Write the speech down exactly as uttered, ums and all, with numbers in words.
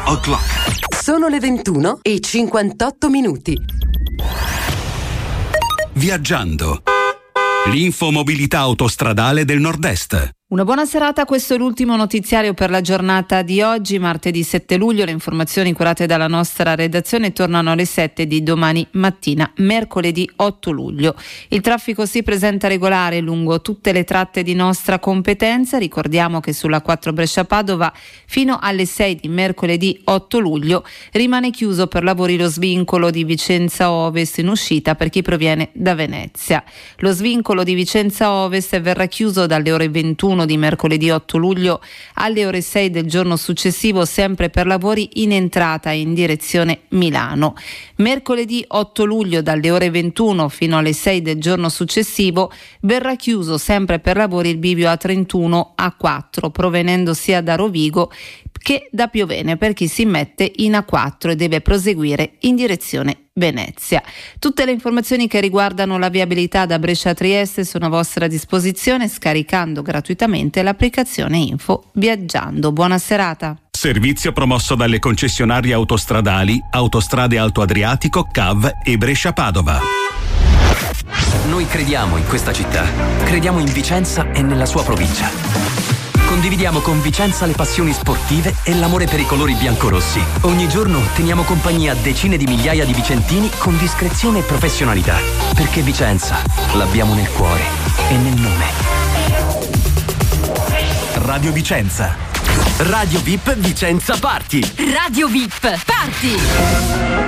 o'clock. Sono le ventuno e cinquantotto minuti. Viaggiando. L'infomobilità autostradale del Nord-Est. Una buona serata, questo è l'ultimo notiziario per la giornata di oggi, martedì sette luglio. Le informazioni curate dalla nostra redazione tornano alle sette di domani mattina, mercoledì otto luglio. Il traffico si presenta regolare lungo tutte le tratte di nostra competenza. Ricordiamo che sulla quattro Brescia-Padova fino alle sei di mercoledì otto luglio rimane chiuso per lavori lo svincolo di Vicenza Ovest in uscita per chi proviene da Venezia. Lo svincolo di Vicenza Ovest verrà chiuso dalle ore ventuno di mercoledì otto luglio alle ore sei del giorno successivo, sempre per lavori in entrata in direzione Milano. Mercoledì otto luglio dalle ore ventuno fino alle sei del giorno successivo verrà chiuso sempre per lavori il bivio A trentuno A quattro provenendo sia da Rovigo che da Piovene per chi si mette in A quattro e deve proseguire in direzione Venezia. Tutte le informazioni che riguardano la viabilità da Brescia a Trieste sono a vostra disposizione scaricando gratuitamente l'applicazione Info Viaggiando. Buona serata. Servizio promosso dalle concessionarie autostradali Autostrade Alto Adriatico, C A V e Brescia-Padova. Noi crediamo in questa città, crediamo in Vicenza e nella sua provincia. Condividiamo con Vicenza le passioni sportive e l'amore per i colori biancorossi. Ogni giorno teniamo compagnia a decine di migliaia di vicentini con discrezione e professionalità. Perché Vicenza l'abbiamo nel cuore e nel nome. Radio Vicenza. Radio V I P Vicenza Party. Radio V I P Party.